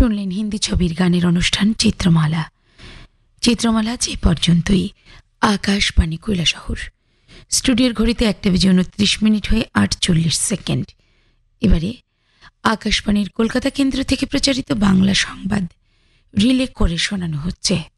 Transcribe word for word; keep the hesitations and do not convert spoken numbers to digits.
শুনলেন হিন্দি ছবির গানের অনুষ্ঠান চিত্রমালা। চিত্রমালা যে পর্যন্তই। আকাশবাণী কৈলাসহর। স্টুডিওর ঘড়িতে একটা বেজে উনত্রিশ মিনিট হয়ে আটচল্লিশ সেকেন্ড। এবারে আকাশবাণীর কলকাতা কেন্দ্র থেকে প্রচারিত বাংলা সংবাদ রিলে করে শোনানো হচ্ছে।